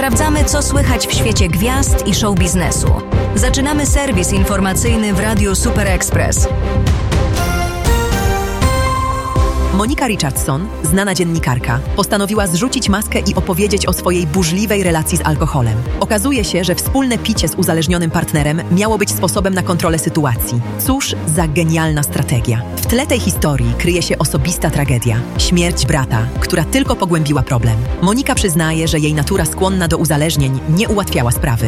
Sprawdzamy, co słychać w świecie gwiazd i show biznesu. Zaczynamy serwis informacyjny w Radiu Super Express. Monika Richardson, znana dziennikarka, postanowiła zrzucić maskę i opowiedzieć o swojej burzliwej relacji z alkoholem. Okazuje się, że wspólne picie z uzależnionym partnerem miało być sposobem na kontrolę sytuacji. Cóż za genialna strategia. W tle tej historii kryje się osobista tragedia. Śmierć brata, która tylko pogłębiła problem. Monika przyznaje, że jej natura skłonna do uzależnień nie ułatwiała sprawy.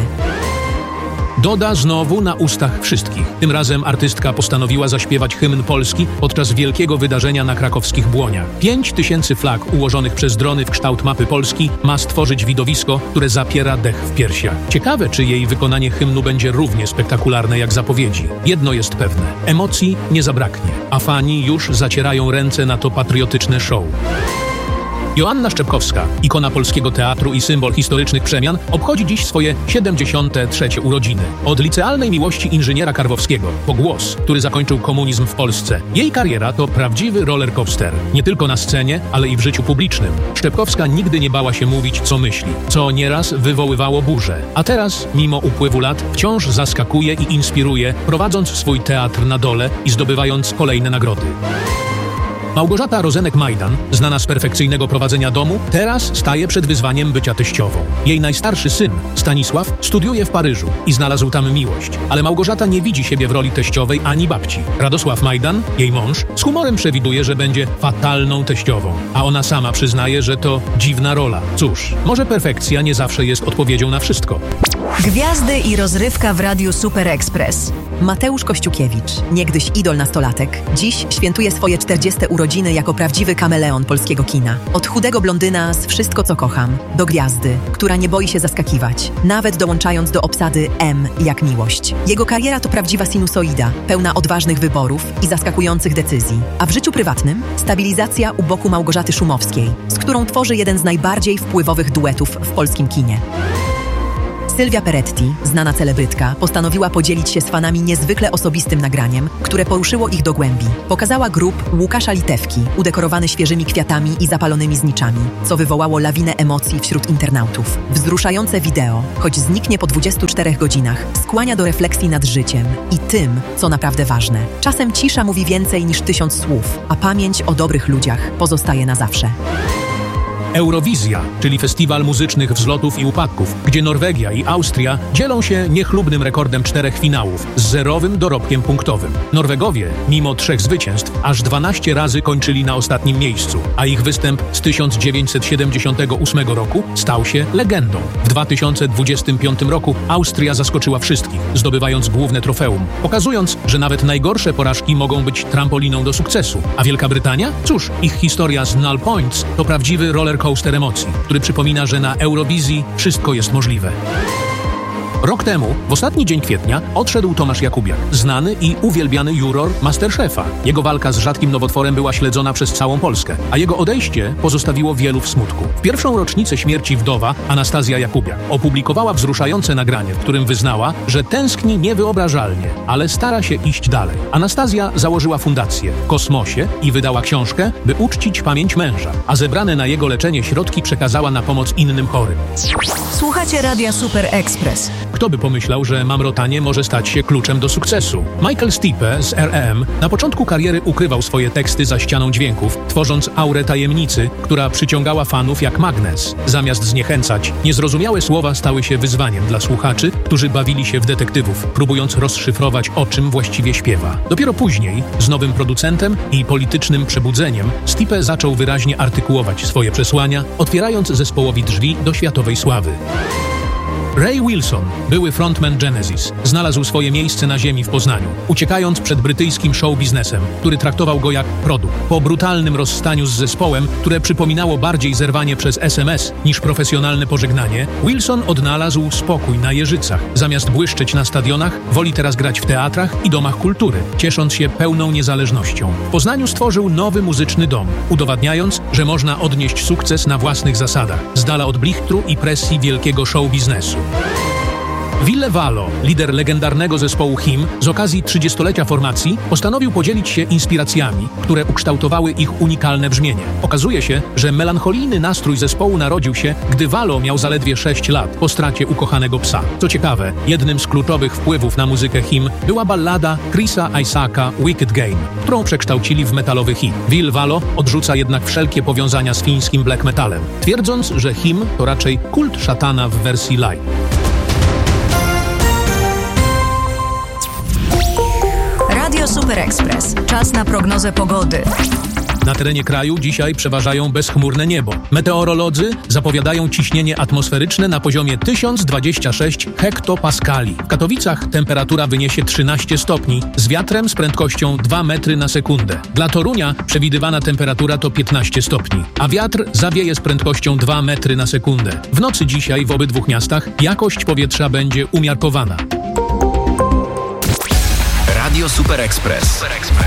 Doda znowu na ustach wszystkich. Tym razem artystka postanowiła zaśpiewać hymn Polski podczas wielkiego wydarzenia na krakowskich Błoniach. 5000 flag ułożonych przez drony w kształt mapy Polski ma stworzyć widowisko, które zapiera dech w piersiach. Ciekawe, czy jej wykonanie hymnu będzie równie spektakularne jak zapowiedzi. Jedno jest pewne. Emocji nie zabraknie, a fani już zacierają ręce na to patriotyczne show. Joanna Szczepkowska, ikona polskiego teatru i symbol historycznych przemian, obchodzi dziś swoje 73. urodziny. Od licealnej miłości inżyniera Karwowskiego po głos, który zakończył komunizm w Polsce. Jej kariera to prawdziwy rollercoaster. Nie tylko na scenie, ale i w życiu publicznym. Szczepkowska nigdy nie bała się mówić, co myśli, co nieraz wywoływało burzę. A teraz, mimo upływu lat, wciąż zaskakuje i inspiruje, prowadząc swój teatr na dole i zdobywając kolejne nagrody. Małgorzata Rozenek-Majdan, znana z perfekcyjnego prowadzenia domu, teraz staje przed wyzwaniem bycia teściową. Jej najstarszy syn, Stanisław, studiuje w Paryżu i znalazł tam miłość. Ale Małgorzata nie widzi siebie w roli teściowej ani babci. Radosław Majdan, jej mąż, z humorem przewiduje, że będzie fatalną teściową. A ona sama przyznaje, że to dziwna rola. Cóż, może perfekcja nie zawsze jest odpowiedzią na wszystko. Gwiazdy i rozrywka w Radiu Super Express. Mateusz Kościukiewicz, niegdyś idol nastolatek, dziś świętuje swoje 40. urodziny jako prawdziwy kameleon polskiego kina. Od chudego blondyna z Wszystko, co kocham, do gwiazdy, która nie boi się zaskakiwać, nawet dołączając do obsady M jak miłość. Jego kariera to prawdziwa sinusoida, pełna odważnych wyborów i zaskakujących decyzji. A w życiu prywatnym stabilizacja u boku Małgorzaty Szumowskiej, z którą tworzy jeden z najbardziej wpływowych duetów w polskim kinie. Sylwia Peretti, znana celebrytka, postanowiła podzielić się z fanami niezwykle osobistym nagraniem, które poruszyło ich do głębi. Pokazała grób Łukasza Litewki, udekorowany świeżymi kwiatami i zapalonymi zniczami, co wywołało lawinę emocji wśród internautów. Wzruszające wideo, choć zniknie po 24 godzinach, skłania do refleksji nad życiem i tym, co naprawdę ważne. Czasem cisza mówi więcej niż 1000 słów, a pamięć o dobrych ludziach pozostaje na zawsze. Eurowizja, czyli festiwal muzycznych wzlotów i upadków, gdzie Norwegia i Austria dzielą się niechlubnym rekordem 4 finałów z zerowym dorobkiem punktowym. Norwegowie, mimo 3 zwycięstw, aż 12 razy kończyli na ostatnim miejscu, a ich występ z 1978 roku stał się legendą. W 2025 roku Austria zaskoczyła wszystkich, zdobywając główne trofeum, pokazując, że nawet najgorsze porażki mogą być trampoliną do sukcesu. A Wielka Brytania? Cóż, ich historia z Null Points to prawdziwy rollercoaster emocji, który przypomina, że na Eurowizji wszystko jest możliwe. Rok temu, w ostatni dzień kwietnia, odszedł Tomasz Jakubiak, znany i uwielbiany juror MasterChefa. Jego walka z rzadkim nowotworem była śledzona przez całą Polskę, a jego odejście pozostawiło wielu w smutku. W pierwszą rocznicę śmierci wdowa, Anastazja Jakubiak, opublikowała wzruszające nagranie, w którym wyznała, że tęskni niewyobrażalnie, ale stara się iść dalej. Anastazja założyła fundację w kosmosie i wydała książkę, by uczcić pamięć męża, a zebrane na jego leczenie środki przekazała na pomoc innym chorym. Słuchacie Radia Super Express. Kto by pomyślał, że mamrotanie może stać się kluczem do sukcesu? Michael Stipe z R.E.M. na początku kariery ukrywał swoje teksty za ścianą dźwięków, tworząc aurę tajemnicy, która przyciągała fanów jak magnes. Zamiast zniechęcać, niezrozumiałe słowa stały się wyzwaniem dla słuchaczy, którzy bawili się w detektywów, próbując rozszyfrować, o czym właściwie śpiewa. Dopiero później, z nowym producentem i politycznym przebudzeniem, Stipe zaczął wyraźnie artykułować swoje przesłania, otwierając zespołowi drzwi do światowej sławy. Ray Wilson, były frontman Genesis, znalazł swoje miejsce na ziemi w Poznaniu, uciekając przed brytyjskim show biznesem, który traktował go jak produkt. Po brutalnym rozstaniu z zespołem, które przypominało bardziej zerwanie przez SMS niż profesjonalne pożegnanie, Wilson odnalazł spokój na Jeżycach. Zamiast błyszczeć na stadionach, woli teraz grać w teatrach i domach kultury, ciesząc się pełną niezależnością. W Poznaniu stworzył nowy muzyczny dom, udowadniając, że można odnieść sukces na własnych zasadach, z dala od blichtru i presji wielkiego show biznesu. Ville Valo, lider legendarnego zespołu Him, z okazji 30-lecia formacji postanowił podzielić się inspiracjami, które ukształtowały ich unikalne brzmienie. Okazuje się, że melancholijny nastrój zespołu narodził się, gdy Valo miał zaledwie 6 lat po stracie ukochanego psa. Co ciekawe, jednym z kluczowych wpływów na muzykę Him była ballada Chrisa Isaaca Wicked Game, którą przekształcili w metalowy hit. Ville Valo odrzuca jednak wszelkie powiązania z fińskim black metalem, twierdząc, że Him to raczej kult szatana w wersji live. Radio Super Express. Czas na prognozę pogody. Na terenie kraju dzisiaj przeważają bezchmurne niebo. Meteorolodzy zapowiadają ciśnienie atmosferyczne na poziomie 1026 hektopaskali. W Katowicach temperatura wyniesie 13 stopni z wiatrem z prędkością 2 metry na sekundę. Dla Torunia przewidywana temperatura to 15 stopni, a wiatr zawieje z prędkością 2 metry na sekundę. W nocy dzisiaj w obydwu miastach jakość powietrza będzie umiarkowana. Radio Super Express.